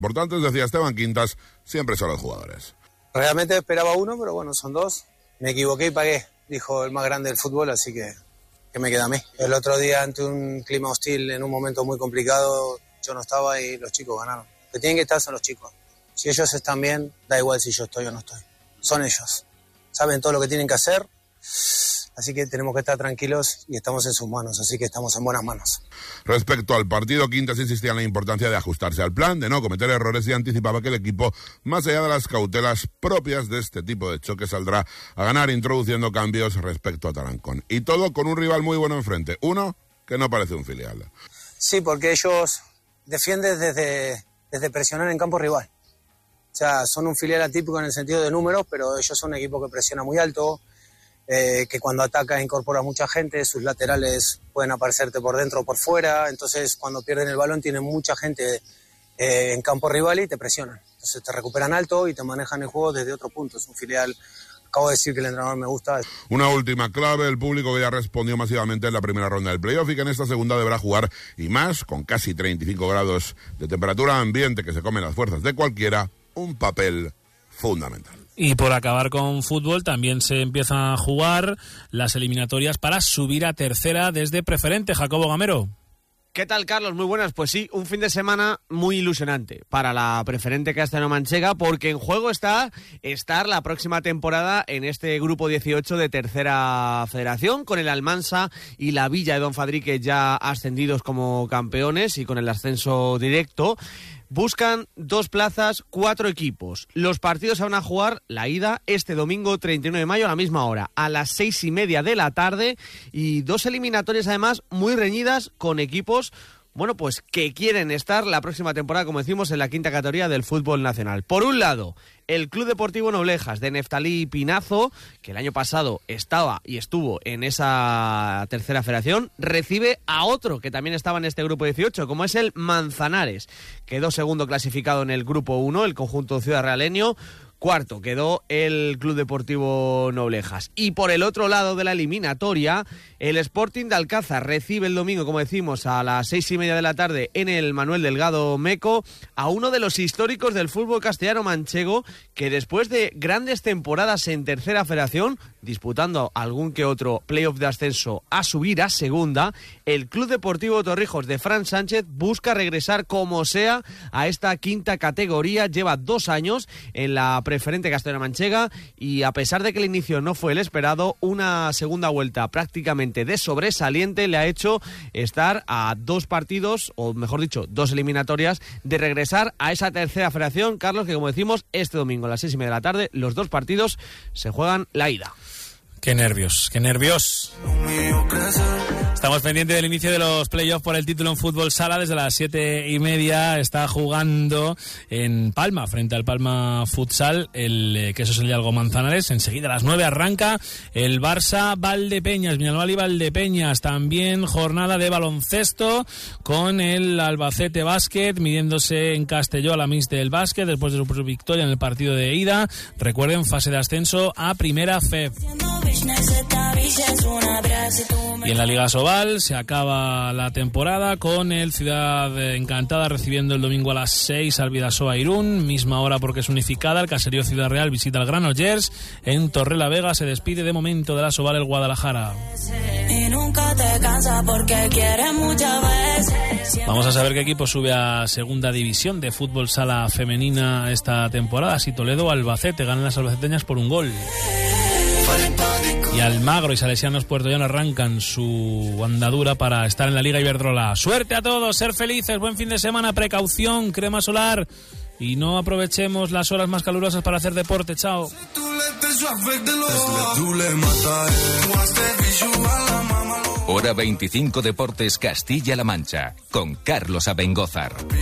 Importantes, decía Esteban Quintas, siempre son los jugadores. Realmente esperaba uno, pero bueno, son dos. Me equivoqué y pagué, dijo el más grande del fútbol, así que me queda a mí. El otro día, ante un clima hostil, en un momento muy complicado, yo no estaba y los chicos ganaron. Los que tienen que estar son los chicos. Si ellos están bien, da igual si yo estoy o no estoy. Son ellos. Saben todo lo que tienen que hacer. Así que tenemos que estar tranquilos y estamos en sus manos, así que estamos en buenas manos. Respecto al partido, Quintas insistía en la importancia de ajustarse al plan, de no cometer errores y anticipaba que el equipo, más allá de las cautelas propias de este tipo de choque, saldrá a ganar introduciendo cambios respecto a Tarancón. Y todo con un rival muy bueno enfrente, uno que no parece un filial. Sí, porque ellos defienden desde presionar en campo rival. O sea, son un filial atípico en el sentido de números, pero ellos son un equipo que presiona muy alto, que cuando ataca incorpora mucha gente, sus laterales pueden aparecerte por dentro o por fuera, entonces cuando pierden el balón tienen mucha gente en campo rival y te presionan. Entonces te recuperan alto y te manejan el juego desde otro punto. Es un filial, acabo de decir que el entrenador me gusta. Una última clave, el público que ya respondió masivamente en la primera ronda del playoff y que en esta segunda deberá jugar, y más, con casi 35 grados de temperatura ambiente que se comen las fuerzas de cualquiera, un papel fundamental. Y por acabar con fútbol, también se empiezan a jugar las eliminatorias para subir a tercera desde preferente. Jacobo Gamero. ¿Qué tal, Carlos? Muy buenas. Pues sí, un fin de semana muy ilusionante para la preferente castellano-manchega, porque en juego está estar la próxima temporada en este grupo 18 de tercera federación, con el Almansa y la Villa de Don Fadrique ya ascendidos como campeones y con el ascenso directo. Buscan 2 plazas, 4 equipos. Los partidos se van a jugar la ida este domingo 31 de mayo a la misma hora, a las 6:30 de la tarde, y 2 eliminatorias además muy reñidas con equipos, bueno, pues que quieren estar la próxima temporada, como decimos, en la quinta categoría del fútbol nacional. Por un lado, el Club Deportivo Noblejas de Neftalí Pinazo, que el año pasado estaba y estuvo en esa tercera federación, recibe a otro que también estaba en este grupo 18, como es el Manzanares. Quedó segundo clasificado en el grupo 1, el conjunto ciudad realeño. Cuarto quedó el Club Deportivo Noblejas. Y por el otro lado de la eliminatoria, el Sporting de Alcázar recibe el domingo, como decimos, a las 6:30 de la tarde en el Manuel Delgado Meco, a uno de los históricos del fútbol castellano manchego, que después de grandes temporadas en tercera federación, disputando algún que otro playoff de ascenso a subir a segunda, el Club Deportivo Torrijos de Fran Sánchez busca regresar como sea a esta quinta categoría. Lleva 2 años en la preferente castellano-manchega y, a pesar de que el inicio no fue el esperado, una segunda vuelta prácticamente de sobresaliente le ha hecho estar a 2 partidos, o mejor dicho, 2 eliminatorias de regresar a esa tercera federación. Carlos, que como decimos, este domingo a las 6:30 de la tarde los 2 partidos se juegan la ida. Qué nervios, qué nervios. Estamos pendientes del inicio de los playoffs por el título en fútbol sala. Desde las 7:30 está jugando en Palma, frente al Palma Futsal, el Quesos El Hidalgo Manzanares. Enseguida a las 9 arranca el Barça Valdepeñas, Viñalbal y Valdepeñas. También jornada de baloncesto con el Albacete Básquet, midiéndose en Castelló a la Mix del Básquet después de su victoria en el partido de ida. Recuerden, fase de ascenso a Primera FEB. Y en la Liga Sobal se acaba la temporada con el Ciudad Encantada recibiendo el domingo a las 6 al Bidasoa Irún, misma hora porque es unificada. El Caserío Ciudad Real visita al Granollers. En Torrelavega se despide de momento de la Sobal el Guadalajara. Vamos a saber qué equipo sube a segunda división de fútbol sala femenina esta temporada. Si Toledo o Albacete ganan las albaceteñas por 1 gol. Y Almagro y Salesianos Puertollano arrancan su andadura para estar en la Liga Iberdrola. Suerte a todos, ser felices, buen fin de semana, precaución, crema solar y no aprovechemos las horas más calurosas para hacer deporte. Chao. Hora 25 Deportes Castilla-La Mancha con Carlos Abengózar.